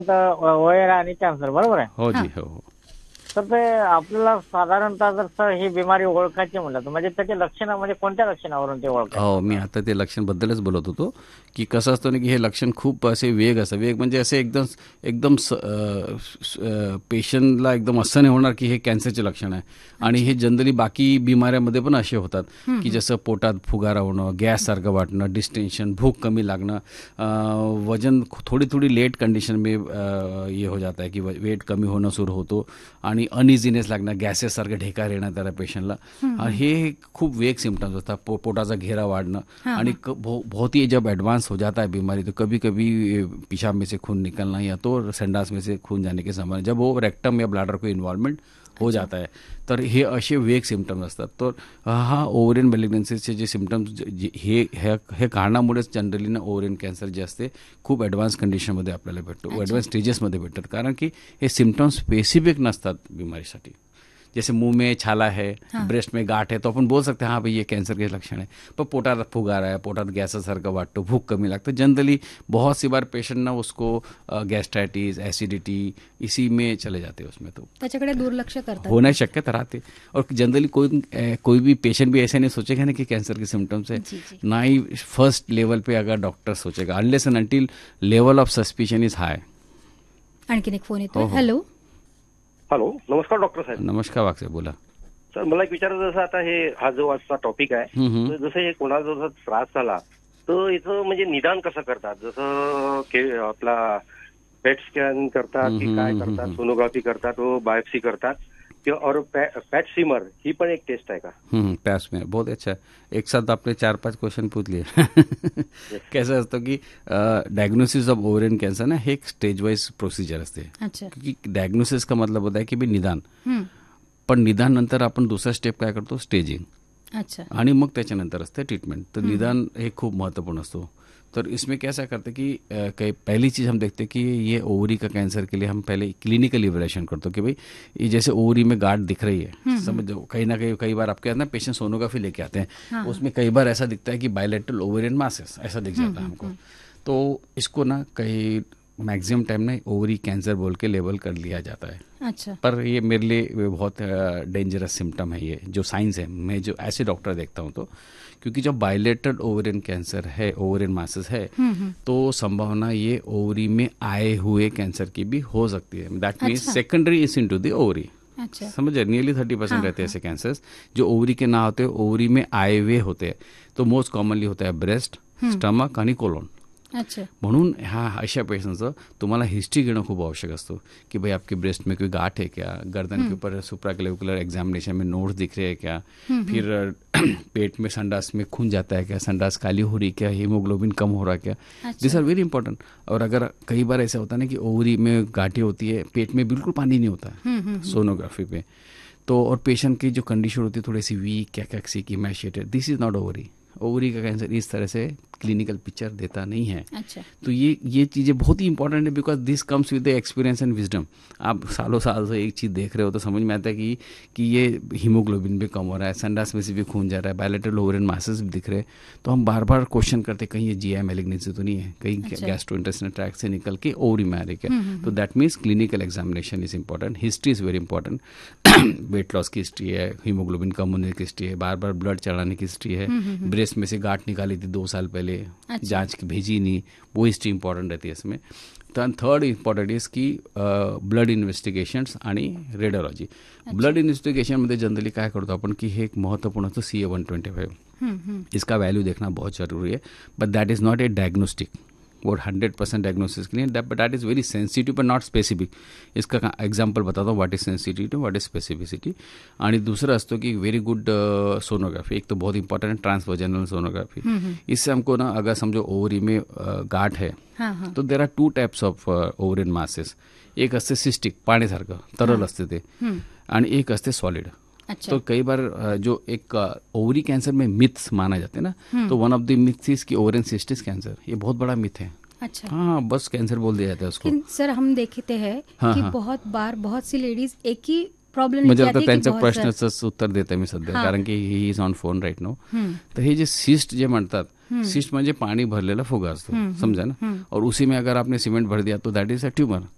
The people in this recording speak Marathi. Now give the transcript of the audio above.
वय आणि कॅन्सर बरोबर आहे. हो हां. जी, हो हो. तर ते आपल्याला साधारणतः जर सर ही बिमारी ओळखायची म्हणलं तर म्हणजे त्याची लक्षणं म्हणजे कोणत्या लक्षणावरून ते ओळखायचं हो, मी आपल्याला? आता ते लक्षणबद्दलच बोलत होतो, की कसं असतं ना, की हे लक्षण खूप असे वेग असतं. वेग म्हणजे असे एकदम एकदम पेशंटला एकदम असं नाही होणार, की हे कॅन्सरचे लक्षण आहे. आणि हे जनरली बाकी बिमाऱ्यामध्ये पण असे होतात, की जसं पोटात फुगारा होणं, गॅससारखं वाटणं, डिस्टेंशन, भूक कमी लागणं, वजन थोड़ी थोड़ी लेट कंडीशन में ये हो जाता है कि वेट कमी होणं सुरू होतो आणि अनइझीनेस लागणं, गॅसेससारखं ढेकार येणं त्याला पेशंटला. हे खूप वेग सिम्टम्स होतात. पोटाचा घेरा वाढणं हाँ, आणि हाँ. बहुत ही जब एडवांस हो जाता है बीमारी तो कभी कभी पेशाब में से खून निकलना या तो संडास में से खून जाने के संभावना, जब वो रेक्टम या ब्लैडर को इन्वॉल्वमेंट हो जाता है तर हे असे वेग सिम्टम्स असतात. तर हा ओव्हरियन मेलिग्नन्सीचे जे सिम्टम्स हे कारणामुळेच जनरली ना ओव्हरियन कॅन्सर जे असते खूप ॲडव्हान्स कंडिशनमध्ये आपल्याला भेटतो, ॲडव्हान्स स्टेजेसमध्ये भेटतात. कारण की हे सिम्टम्स स्पेसिफिक नसतात बीमारीसाठी. जैसे मुंह में छाला है, ब्रेस्ट में गाठ है, तो अपन बोल सकते हैं हाँ भाई ये कैंसर के लक्षण है. पण पोटात फुगारा आहे, पोटात गॅसासारखं वाटतं, भूक कमी लागतं. जनरली बहुत सी बार पेशेंट ना उसको गैस्ट्राइटिस, एसिडिटी इसी में चले जाते हैं उसमें, तो त्याच्याकडे दुर्लक्ष करतात. होने शक्यता रहते. और जनरली कोई भी पेशेंट भी ऐसे नहीं सोचेगा ना कि कैंसर के सिम्टम्स है. जी, जी. ना ही फर्स्ट लेवल पे अगर डॉक्टर सोचेगा, unless end until level of suspicion is हाई. आणखीन एक फोन येतोय. हो, हो. हॅलो. हॅलो, नमस्कार डॉक्टर साहेब. नमस्कार वागसे, बोला. सर मला एक विचारायचं, जसं आता हे हा जो आजचा टॉपिक आहे, तर जसं हे कोणाला जर त्रास झाला तर याचं म्हणजे निदान कसं करतात? जसं आपला पेट स्कॅन करतात की काय करतात, सोनोग्राफी करतात, बायोप्सी करतात किंवा और पॅट सीमर ही पण एक टेस्ट आहे का? पैस में बहुत अच्छा है. एक साथ आपने 4-5 क्वेश्चन पूछ लिए. कैसा असतं की डायग्नोसिस ऑफ ओव्हरियन कॅन्सर ना हे एक स्टेज वाईज प्रोसिजर असते. अच्छा. क्योंकि डायग्नोसिस का मतलब होता है की निदान. हम्म. पण निदान नंतर आपण दुसरा स्टेप काय करतो, स्टेजिंग. अच्छा. आणि मग त्याच्यानंतर असते ट्रीटमेंट. तर निदान हे खूप महत्वपूर्ण असतो. तर इसमें कैसा करते कि पहली चीज़ हम देखते हैं कि ये ओवरी का कैंसर के लिए हम पहले क्लिनिकल इवैल्यूएशन करते हो कि भाई ये जैसे ओवरी में गांठ दिख रही है, समझ जाओ. कहीं ना कई बार आपके ना पेशेंट सोनोग्राफी लेके आते हैं, उसमें कई बार ऐसा दिखता है कि बायलैटरल ओवेरियन मासेस ऐसा दिख जाता है हमको. तो इसको ना कई मैक्सिमम टाइम ना ओवरी कैंसर बोल के लेबल कर लिया जाता है. अच्छा. पर ये मेरे लिए बहुत डेंजरस सिम्टम है, ये जो साइंस है. मैं जो ऐसे डॉक्टर देखता हूँ, तो क्योंकि जब बायलेटरल ओवरियन कैंसर है, ओवरियन मासेस है, तो संभावना ये ओवरी में आए हुए कैंसर की भी हो सकती है. दैट मीन्स अच्छा. Secondary is into the ovary. अच्छा. समझे, नियरली 30% रहते हैं ऐसे कैंसर्स जो ओवरी के ना होते, ओवरी में आए हुए होते हैं. तो मोस्ट कॉमनली होता है ब्रेस्ट, स्टमक आणि कोलोन. अच्छा. म्हणून ह्या अशा पेशंटचं तुम्हाला हिस्ट्री घेणं खूप आवश्यक असतं की भाई आपके ब्रेस्ट में कोई गांठ है क्या, गर्दन के ऊपर सुप्राक्लेविकुलर एग्जामिनेशन में नोड्स दिख रहे हैं क्या, फिर पेट में संडास में खून जाता है क्या, संडास काली हो रही क्या, हीमोग्लोबिन कम हो रहा क्या. दिस आर वेरी इंपॉर्टेंट. और अगर कई बार ऐसा होता है ना कि ओवरी में गांठें होती है, पेट में बिल्कुल पानी नहीं होता सोनोग्राफी पे, तो और पेशेंट की जो कंडीशन होती है थोड़ी C weak, कैकेक्सिक, इमैशिएटेड, this is not ovary. Ovary का कैंसर इस तरह से क्लिनिकल पिक्चर देता नहीं है. अच्छा. तो ये चीज़ें बहुत ही इंपॉर्टेंट है, बिकॉज दिस कम्स विद द एक्सपीरियंस एंड विजडम. आप सालों साल से एक चीज़ देख रहे हो तो समझ में आता है कि ये हीमोग्लोबिन भी कम हो रहा है, संडास में से भी खून जा रहा है, बायलेटरल ओवरियन मासेस भी दिख रहे हैं. तो हम बार बार क्वेश्चन करते कहीं ये जीआई मैलिग्नेंसी तो नहीं है, कहीं गैस्ट्रोइंटेस्टाइनल ट्रैक्ट से निकल के ओवरी में आ रही क्या. तो that means clinical examination is important. History is very important. Weight loss की हिस्ट्री है, हीमोग्लोबिन कम होने की हिस्ट्री है, बार बार ब्लड चढ़ाने की हिस्ट्री है, ब्रेस्ट में से गांठ निकाली थी 2 साल पहले, जांच की भेजी नहीं, वो हिस्ट्री इंपॉर्टेंट रहती है इसमें. थर्ड इंपॉर्टंट इज की ब्लड इन्व्हेस्टिगेशन्स आणि रेडिओलॉजी. ब्लड इन्व्हेस्टिगेशनमध्ये जनरली काय करतो आपण की हे एक महत्त्वपूर्ण असतं CA-125. इसका वैल्यू देखना बहुत जरूरी है, but that is not a diagnostic. वो 100% डायग्नोसिस के लिए, but that is very sensitive but not specific. इसका एग्जाम्पल बताता हूँ, what is sensitivity, what is specificity. आणि दुसरा असतो की वेरी गुड सोनोग्राफी. एक तो बहुत इंपॉर्टेंट है ट्रांसवर्जिनल सोनोग्राफी. इससे हमको ना अगर समझो ओवरी में गाठ है, तो there are 2 types of ovarian masses. एक असते सिस्टिक, पाण्यासारखं तरल असते ते, आणि एक असते सॉलिड. अच्छा. तो कई बार जो एक ओवरी कैंसर में मिथ्स माना जाते हैं ना, तो one of the myths is कि ओवरियन सिस्टिस कैंसर, ये बहुत बड़ा मिथ है. अच्छा. हाँ, बस कैंसर बोल दिया जाता है उसको. लेकिन सर हम देखते हैं कि बहुत बार बहुत सी लेडीज एक ही प्रॉब्लेम म्हणजे आता त्यांच्या प्रश्नाचं उत्तर देते मी सध्या, कारण की he is on phone right no. तर हे जे सिस्ट जे म्हणतात, सिस्ट म्हणजे पाणी भरलेला फुगा असतो, समझा ना. और उसी में अगर आपने सीमेंट भर दिया तो दैट इज अ ट्यूमर.